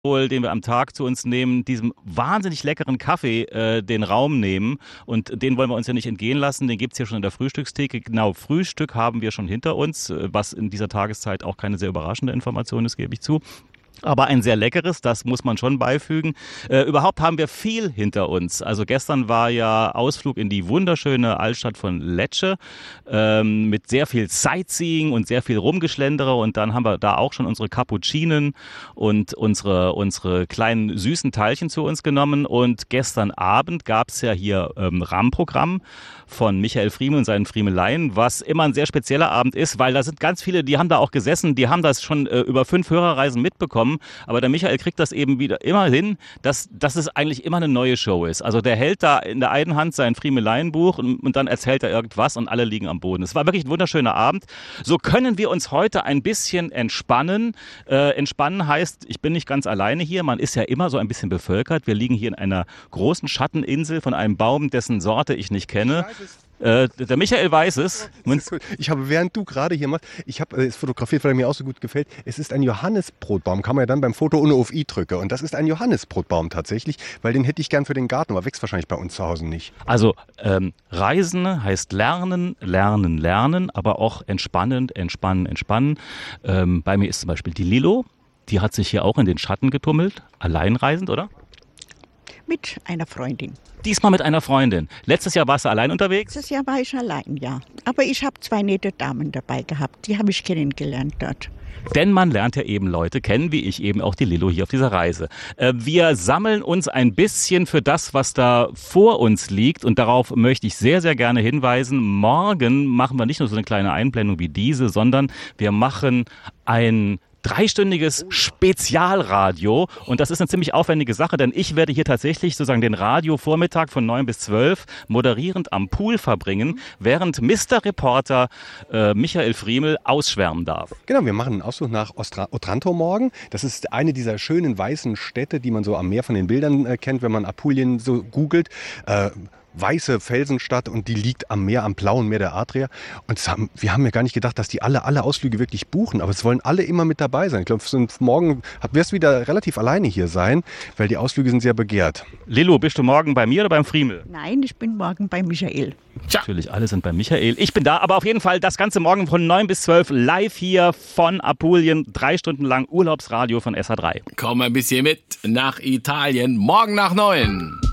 den wir am Tag zu uns nehmen, diesem wahnsinnig leckeren Kaffee den Raum nehmen. Und den wollen wir uns ja nicht entgehen lassen. Den gibt's hier schon in der Frühstückstheke. Genau, Frühstück haben wir schon hinter uns, was in dieser Tageszeit auch keine sehr überraschende Information ist, gebe ich zu. Aber ein sehr leckeres, das muss man schon beifügen. Überhaupt haben wir viel hinter uns. Also gestern war ja Ausflug in die wunderschöne Altstadt von Lecce mit sehr viel Sightseeing und sehr viel Rumgeschlendere. Und dann haben wir da auch schon unsere Cappuccinen und unsere kleinen süßen Teilchen zu uns genommen. Und gestern Abend gab's ja hier Rahmenprogramm von Michael Friemel und seinen Friemeleien, was immer ein sehr spezieller Abend ist, weil da sind ganz viele, die haben da auch gesessen, die haben das schon über 5 Hörerreisen mitbekommen. Aber der Michael kriegt das eben wieder immer hin, dass es eigentlich immer eine neue Show ist. Also der hält da in der einen Hand sein Friemeleienbuch und dann erzählt er irgendwas und alle liegen am Boden. Es war wirklich ein wunderschöner Abend. So können wir uns heute ein bisschen entspannen. Entspannen heißt, ich bin nicht ganz alleine hier. Man ist ja immer so ein bisschen bevölkert. Wir liegen hier in einer großen Schatteninsel von einem Baum, dessen Sorte ich nicht kenne. Der Michael weiß es. Ich habe, während du gerade hier machst, ich habe es fotografiert, weil er mir auch so gut gefällt. Es ist ein Johannisbrotbaum, kann man ja dann beim Foto ohne auf i drücken. Und das ist ein Johannisbrotbaum tatsächlich, weil den hätte ich gern für den Garten, aber wächst wahrscheinlich bei uns zu Hause nicht. Also Reisen heißt lernen, lernen, lernen, aber auch entspannend, entspannen, entspannen. Bei mir ist zum Beispiel die Lilo, die hat sich hier auch in den Schatten getummelt, alleinreisend, oder? Mit einer Freundin. Diesmal mit einer Freundin. Letztes Jahr warst du allein unterwegs? Letztes Jahr war ich allein, ja. Aber ich habe 2 nette Damen dabei gehabt. Die habe ich kennengelernt dort. Denn man lernt ja eben Leute kennen, wie ich eben auch die Lilo hier auf dieser Reise. Wir sammeln uns ein bisschen für das, was da vor uns liegt. Und darauf möchte ich sehr, sehr gerne hinweisen. Morgen machen wir nicht nur so eine kleine Einblendung wie diese, sondern wir machen ein 3-stündiges Spezialradio und das ist eine ziemlich aufwendige Sache, denn ich werde hier tatsächlich sozusagen den Radiovormittag von 9 bis 12 moderierend am Pool verbringen, während Mr. Reporter Michael Friemel ausschwärmen darf. Genau, wir machen einen Ausflug nach Otranto morgen. Das ist eine dieser schönen weißen Städte, die man so am Meer von den Bildern kennt, wenn man Apulien so googelt. Weiße Felsenstadt und die liegt am Meer, am blauen Meer der Adria. Und wir haben ja gar nicht gedacht, dass die alle Ausflüge wirklich buchen, aber es wollen alle immer mit dabei sein. Ich glaube, morgen wirst du wieder relativ alleine hier sein, weil die Ausflüge sind sehr begehrt. Lilo, bist du morgen bei mir oder beim Friemel? Nein, ich bin morgen bei Michael. Tja. Natürlich, alle sind bei Michael. Ich bin da, aber auf jeden Fall das Ganze morgen von 9 bis 12 live hier von Apulien. 3 Stunden lang Urlaubsradio von SA3. Komm ein bisschen mit nach Italien, morgen nach 9.